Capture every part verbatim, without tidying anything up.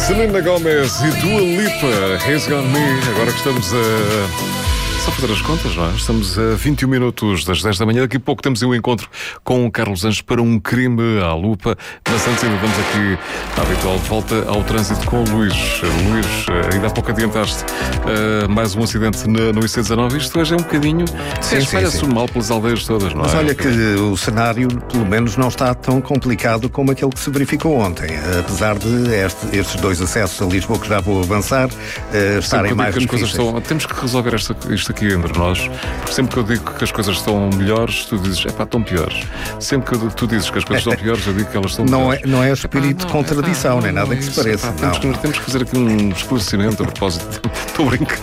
Selena Gomez e Dua Lipa, Hands on Me. Agora que estamos a... Só fazer as contas, não é? Estamos a vinte e um minutos das dez da manhã. Daqui a pouco temos o encontro com o Carlos Anjos para um crime à lupa. Mas antes ainda vamos aqui à habitual volta ao trânsito com o Luís. Luís, ainda há pouco adiantaste uh, mais um acidente no, no I C dezanove. Isto hoje é um bocadinho... Sim, espalha-se o mal pelas aldeias todas, não Mas é? olha que o cenário, pelo menos, não está tão complicado como aquele que se verificou ontem. Apesar de este, estes dois acessos a Lisboa, que já vou avançar, uh, estarem mais que as coisas difíceis. estão... Temos que resolver esta, isto aqui entre nós, porque sempre que eu digo que as coisas estão melhores, tu dizes, é pá, estão piores. Sempre que tu dizes que as coisas estão piores, eu digo que elas estão não piores. É, não é espírito epá, de contradição, não, nem não, nada não que é se isso, pareça. epá, temos, que, temos que fazer aqui um esclarecimento a propósito. Estou a brincar.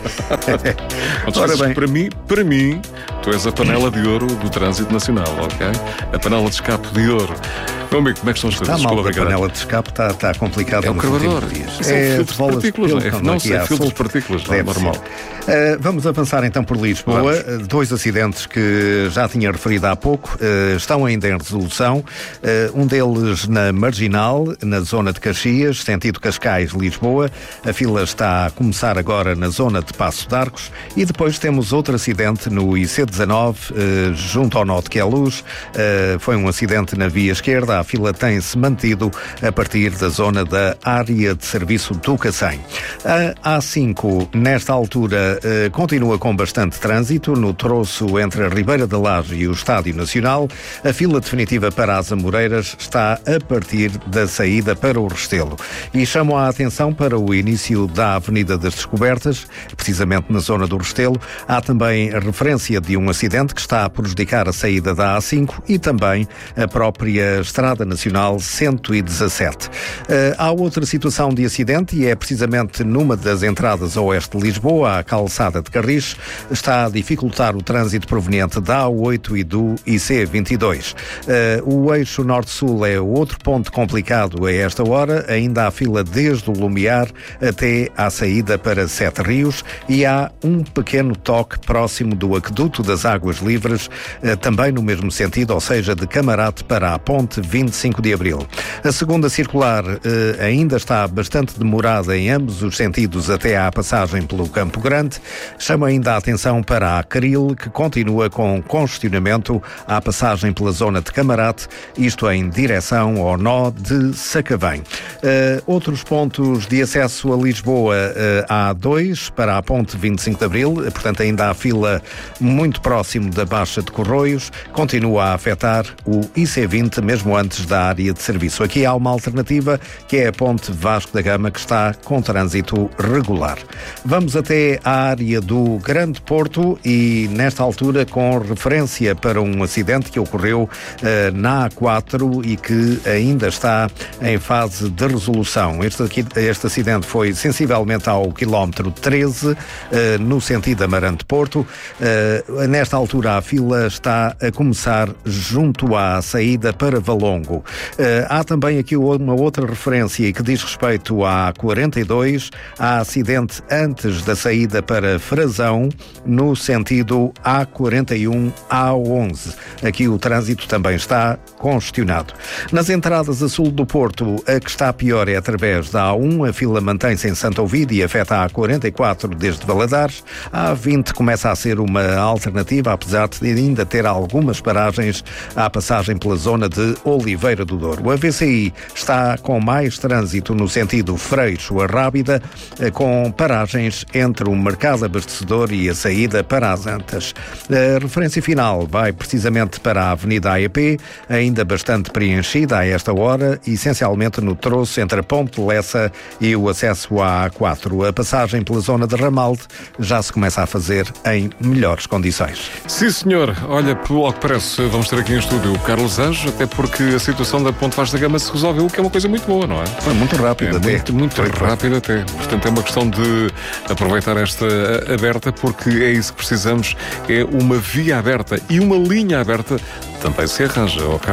Ora bem. Para mim, para mim, tu és a panela de ouro do trânsito nacional, ok? A panela de escape de ouro. Meu amigo, como é que estão as coisas? Está mal, a Desculpa, panela de escape está, está complicada é o nos carvador. últimos dias. É, é filtro de partículas, pelo, não é? quando Não, aqui é há filtro de solto. partículas, não é Deve normal. Uh, vamos avançar então por Lisboa. Uh, dois acidentes que já tinha referido há pouco uh, estão ainda em resolução. Uh, um deles na Marginal, na zona de Caxias, sentido Cascais-Lisboa. A fila está a começar agora na zona de Paço de Arcos. E depois temos outro acidente no I C dezanove, uh, junto ao Nó de Queluz. Uh, foi um acidente na via esquerda. A fila tem-se mantido a partir da zona da área de serviço do Cacém. A A cinco, nesta altura, eh, continua com bastante trânsito no troço entre a Ribeira da Laje e o Estádio Nacional. A fila definitiva para as Amoreiras está a partir da saída para o Restelo. E chamo a atenção para o início da Avenida das Descobertas, precisamente na zona do Restelo. Há também a referência de um acidente que está a prejudicar a saída da A cinco e também a própria Estrada Nacional cento e dezassete. Uh, há outra situação de acidente e é precisamente numa das entradas a oeste de Lisboa, a calçada de Carris, está a dificultar o trânsito proveniente da A oito e do I C vinte e dois. Uh, o eixo norte-sul é outro ponto complicado a esta hora, ainda há fila desde o Lumiar até à saída para Sete Rios e há um pequeno toque próximo do aqueduto das Águas Livres, uh, também no mesmo sentido, ou seja, de Camarate para a ponte vinte e cinco de Abril. A segunda circular eh, ainda está bastante demorada em ambos os sentidos até à passagem pelo Campo Grande. Chama ainda a atenção para a Caril, que continua com congestionamento à passagem pela zona de Camarate, isto em direção ao Nó de Sacavém. Uh, outros pontos de acesso a Lisboa, uh, há dois para a ponte vinte e cinco de Abril, portanto ainda há fila muito próximo da Baixa de Corroios, continua a afetar o I C vinte, mesmo antes da área de serviço. Aqui há uma alternativa, que é a ponte Vasco da Gama, que está com trânsito regular. Vamos até à área do Grande Porto e, nesta altura, com referência para um acidente que ocorreu uh, na A quatro e que ainda está em fase de resolução. Este, aqui, este acidente foi sensivelmente ao quilómetro treze, uh, no sentido Amarante-Porto. Uh, nesta altura, a fila está a começar junto à saída para Valongo. Uh, há também aqui uma outra referência que diz respeito à A quarenta e dois. Há acidente antes da saída para Frazão, no sentido A quarenta e um A onze. Aqui o trânsito também está congestionado. Nas entradas a sul do Porto, a que está pior é através da A um. A fila mantém-se em Santo Ovídio e afeta a A quarenta e quatro desde Valadares. A A vinte começa a ser uma alternativa, apesar de ainda ter algumas paragens à passagem pela zona de Oliveira do Douro. A V C I está com mais trânsito no sentido Freixo a Rábida, com paragens entre o mercado abastecedor e a saída para as Antas. A referência final vai precisamente para a Avenida A E P, ainda bastante preenchida a esta hora, essencialmente no troço entre a Ponte de Lessa e o acesso à A quatro. A passagem pela zona de Ramalde já se começa a fazer em melhores condições. Sim, senhor. Olha, pelo que parece, vamos ter aqui em estúdio o Carlos Anjos, até porque a situação da Ponte Vasco da Gama se resolveu, o que é uma coisa muito boa, não é? Foi muito rápido é até. Muito, muito foi, rápido foi. até. Portanto, é uma questão de aproveitar esta aberta, porque é isso que precisamos, é uma via aberta e uma linha aberta também se arranja, ok?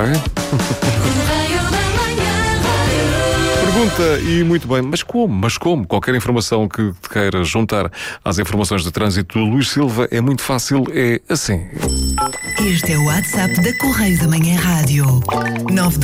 Pergunta, e muito bem, mas como? Mas como? Qualquer informação que te queira juntar às informações de trânsito do Luís Silva é muito fácil, é assim. Este é o WhatsApp da Correio da Manhã Rádio. nove